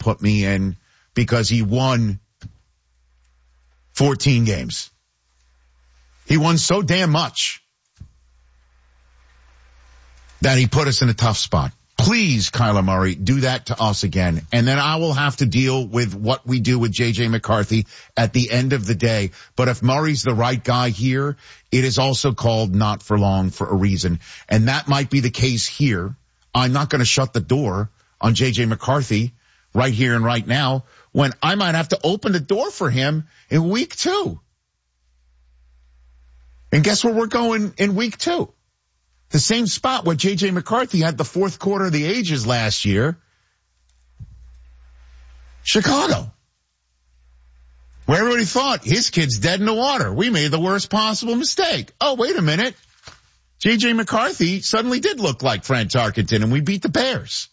put me in because he won 14 games. He won so damn much that he put us in a tough spot. Please, Kyler Murray, do that to us again. And then I will have to deal with what we do with J.J. McCarthy at the end of the day. But if Murray's the right guy here, it is also called not for long for a reason. And that might be the case here. I'm not going to shut the door on J.J. McCarthy right here and right now when I might have to open the door for him in week 2. And guess where we're going in week 2? The same spot where J.J. McCarthy had the fourth quarter of the ages last year. Chicago. Where everybody thought his kid's dead in the water. We made the worst possible mistake. Oh, wait a minute. J.J. McCarthy suddenly did look like Frank Tarkenton, and we beat the Bears.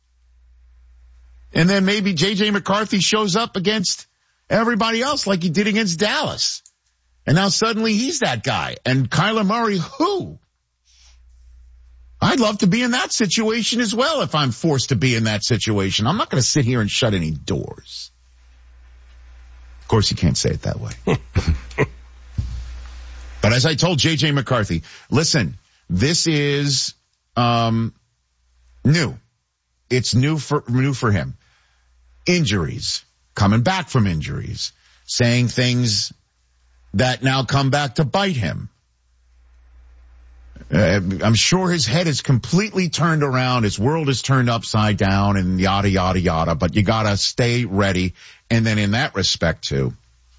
And then maybe J.J. McCarthy shows up against everybody else like he did against Dallas. And now suddenly he's that guy. And Kyler Murray, who? I'd love to be in that situation as well if I'm forced to be in that situation. I'm not going to sit here and shut any doors. Of course, you can't say it that way. But as I told J.J. McCarthy, listen, this is new. It's new for him. Injuries, coming back from injuries, saying things that now come back to bite him. I'm sure his head is completely turned around. His world is turned upside down and yada, yada, yada. But you got to stay ready. And then in that respect, too,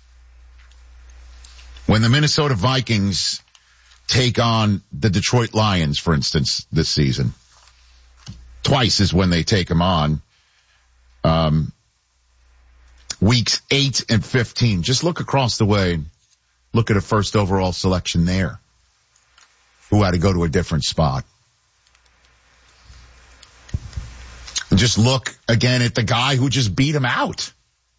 when the Minnesota Vikings take on the Detroit Lions, for instance, this season, twice is when they take them on, weeks 8 and 15. Just look across the way. Look at a first overall selection there who had to go to a different spot. And just look again at the guy who just beat him out.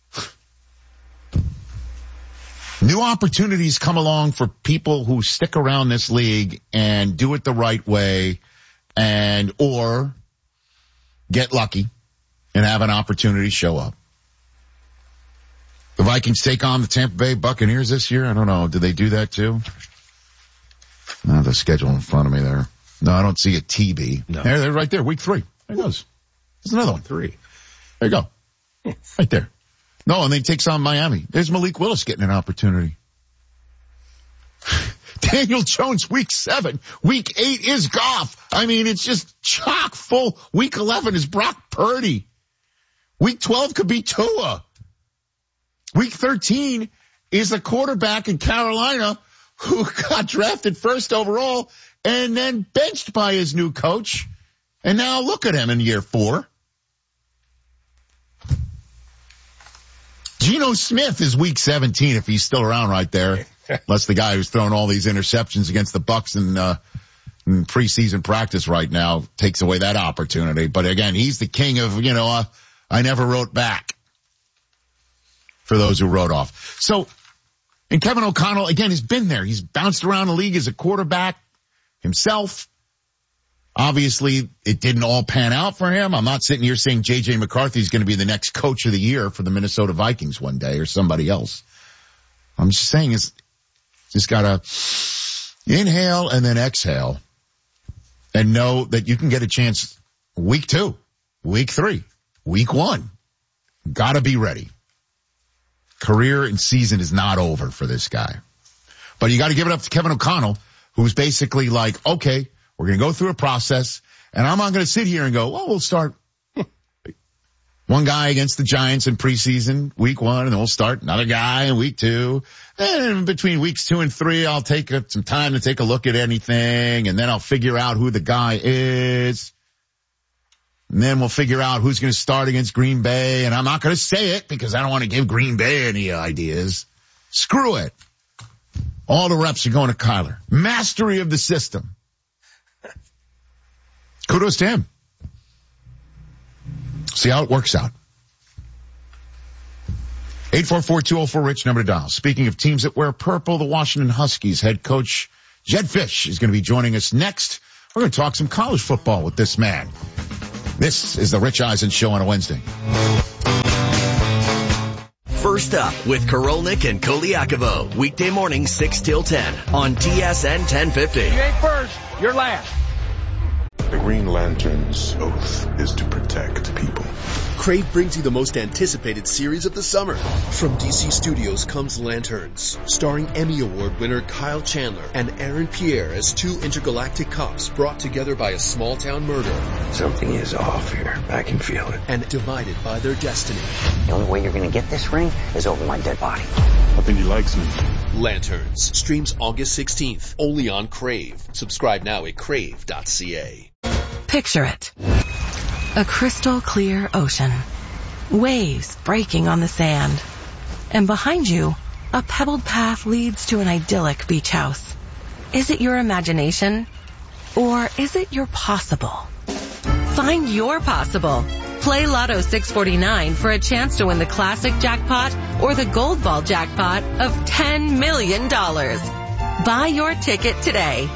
New opportunities come along for people who stick around this league and do it the right way or get lucky and have an opportunity show up. The Vikings take on the Tampa Bay Buccaneers this year. I don't know. Did they do that too? No, the schedule in front of me there. No, I don't see a TB. No. They're right there, week 3. There it goes. There's another one. 3. There you go. Right there. No, and then he takes on Miami. There's Malik Willis getting an opportunity. Daniel Jones, week 7. Week 8 is Goff. I mean, it's just chock full. Week 11 is Brock Purdy. Week 12 could be Tua. Week 13 is a quarterback in Carolina who got drafted first overall and then benched by his new coach. And now look at him in year 4. Geno Smith is week 17 if he's still around right there. Unless the guy who's throwing all these interceptions against the Bucs in preseason practice right now takes away that opportunity. But again, he's the king of, I never wrote back. For those who wrote off. So, and Kevin O'Connell, again, has been there. He's bounced around the league as a quarterback himself. Obviously, it didn't all pan out for him. I'm not sitting here saying J.J. McCarthy is going to be the next coach of the year for the Minnesota Vikings one day or somebody else. I'm just saying it's just got to inhale and then exhale and know that you can get a chance week 2, week 3, week 1. Got to be ready. Career and season is not over for this guy. But you got to give it up to Kevin O'Connell, who's basically like, okay, we're going to go through a process, and I'm not going to sit here and go, well, we'll start one guy against the Giants in preseason, week 1, and then we'll start another guy in week 2. And between weeks 2 and 3, I'll take some time to take a look at anything, and then I'll figure out who the guy is. And then we'll figure out who's going to start against Green Bay. And I'm not going to say it because I don't want to give Green Bay any ideas. Screw it. All the reps are going to Kyler. Mastery of the system. Kudos to him. See how it works out. 844-204-RICH, number to dial. Speaking of teams that wear purple, the Washington Huskies head coach Jedd Fisch is going to be joining us next. We're going to talk some college football with this man. This is the Rich Eisen Show on a Wednesday. First Up with Korolnik and Koliakovo. Weekday morning 6 till 10 on TSN 1050. You ain't first, you're last. The Green Lantern's oath is to protect people. Crave brings you the most anticipated series of the summer. From DC Studios comes Lanterns, starring Emmy Award winner Kyle Chandler and Aaron Pierre as two intergalactic cops brought together by a small-town murder. Something is off here. I can feel it. And divided by their destiny. The only way you're going to get this ring is over my dead body. I think he likes me. Lanterns streams August 16th, only on Crave. Subscribe now at crave.ca. Picture it. A crystal clear ocean. Waves breaking on the sand. And behind you, a pebbled path leads to an idyllic beach house. Is it your imagination? Or is it your possible? Find your possible. Play Lotto 649 for a chance to win the classic jackpot or the gold ball jackpot of $10 million. Buy your ticket today.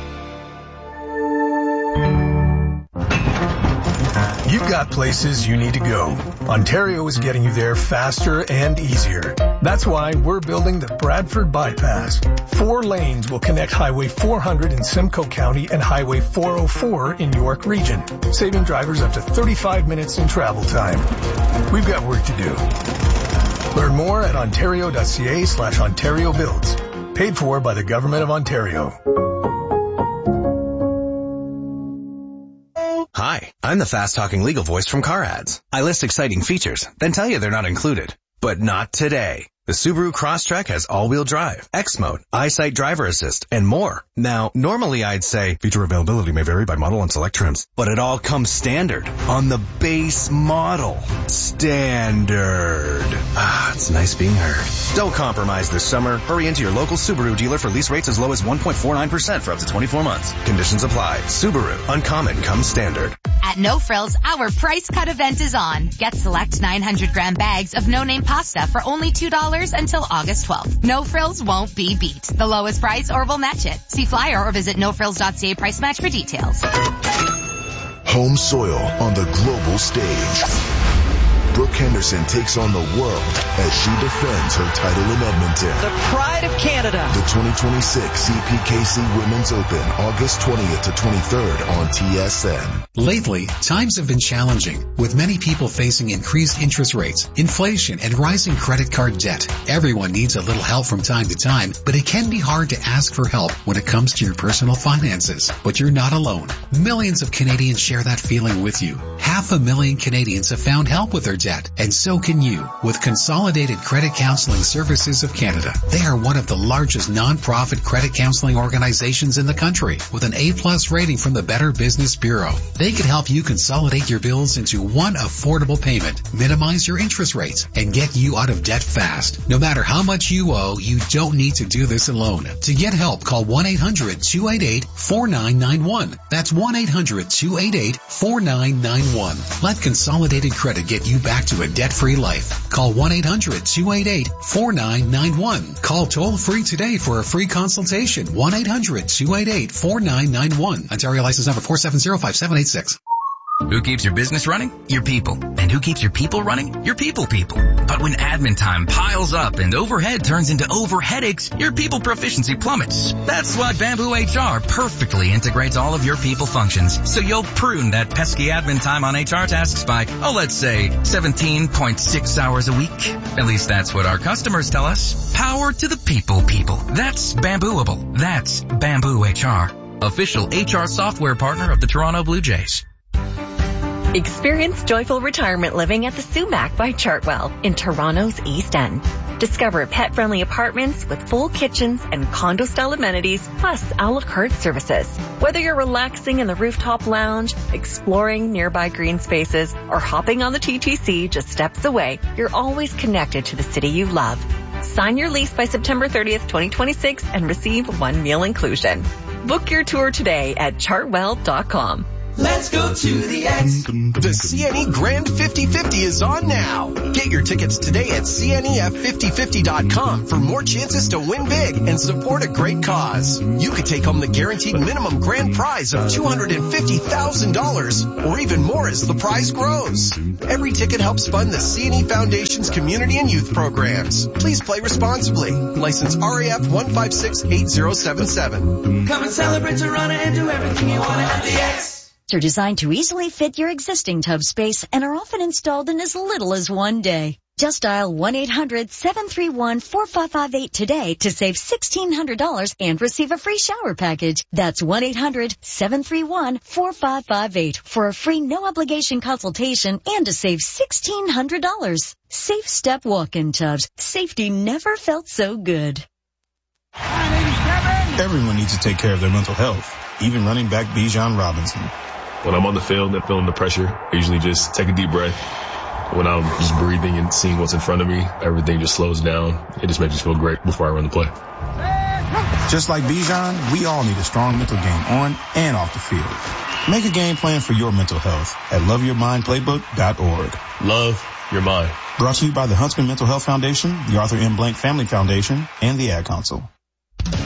You've got places you need to go. Ontario is getting you there faster and easier. That's why we're building the Bradford Bypass. 4 lanes will connect Highway 400 in Simcoe County and Highway 404 in York Region, saving drivers up to 35 minutes in travel time. We've got work to do. Learn more at ontario.ca/Ontario Builds. Paid for by the Government of Ontario. Hi, I'm the fast-talking legal voice from Car Ads. I list exciting features, then tell you they're not included. But not today. The Subaru Crosstrek has all-wheel drive, X-Mode, EyeSight driver assist, and more. Now, normally I'd say feature availability may vary by model and select trims, but it all comes standard on the base model. Standard. Ah, it's nice being heard. Don't compromise this summer. Hurry into your local Subaru dealer for lease rates as low as 1.49% for up to 24 months. Conditions apply. Subaru. Uncommon comes standard. At No Frills, our price cut event is on. Get select 900-gram bags of no-name pasta for only $2 until August 12th. No Frills won't be beat. The lowest price or we'll match it. See flyer or visit nofrills.ca price match for details. Home soil on the global stage. Brooke Henderson takes on the world as she defends her title in Edmonton. The pride of Canada. The 2026 CPKC Women's Open, August 20th to 23rd on TSN. Lately, times have been challenging, with many people facing increased interest rates, inflation, and rising credit card debt. Everyone needs a little help from time to time, but it can be hard to ask for help when it comes to your personal finances. But you're not alone. Millions of Canadians share that feeling with you. 500,000 Canadians have found help with their debt, and so can you with Consolidated Credit Counseling Services of Canada. They are one of the largest non-profit credit counseling organizations in the country with an A+ rating from the Better Business Bureau. They can help you consolidate your bills into one affordable payment, minimize your interest rates, and get you out of debt fast. No matter how much you owe, you don't need to do this alone. To get help, call 1-800-288-4991. That's 1-800-288-4991. Let Consolidated Credit get you back to a debt-free life. Call 1-800-288-4991. Call toll-free today for a free consultation. 1-800-288-4991. Ontario license number 4705786. Who keeps your business running? Your people. And who keeps your people running? Your people. But when admin time piles up and overhead turns into overheadaches, your people proficiency plummets. That's why Bamboo HR perfectly integrates all of your people functions, so you'll prune that pesky admin time on HR tasks by, let's say 17.6 hours a week. At least that's what our customers tell us. Power to the people. That's Bambooable. That's Bamboo HR. Official HR software partner of the Toronto Blue Jays. Experience joyful retirement living at the Sumac by Chartwell in Toronto's East End. Discover pet-friendly apartments with full kitchens and condo-style amenities, plus a la carte services. Whether you're relaxing in the rooftop lounge, exploring nearby green spaces, or hopping on the TTC just steps away, you're always connected to the city you love. Sign your lease by September 30th, 2026 and receive 1 meal inclusion. Book your tour today at chartwell.com. Let's go to the X. The CNE Grand 50-50 is on now. Get your tickets today at CNEF5050.com for more chances to win big and support a great cause. You could take home the guaranteed minimum grand prize of $250,000 or even more as the prize grows. Every ticket helps fund the CNE Foundation's community and youth programs. Please play responsibly. License RAF 1568077. Come and celebrate Toronto and do everything you want at the X. Are designed to easily fit your existing tub space and are often installed in as little as one day. Just dial 1-800-731-4558 today to save $1,600 and receive a free shower package. That's 1-800-731-4558 for a free no-obligation consultation and to save $1,600. Safe Step walk-in tubs. Safety never felt so good. Everyone needs to take care of their mental health, even running back Bijan Robinson. When I'm on the field and feeling the pressure, I usually just take a deep breath. When I'm just breathing and seeing what's in front of me, everything just slows down. It just makes me feel great before I run the play. Just like Bijan, we all need a strong mental game on and off the field. Make a game plan for your mental health at loveyourmindplaybook.org. Love your mind. Brought to you by the Huntsman Mental Health Foundation, the Arthur M. Blank Family Foundation, and the Ad Council.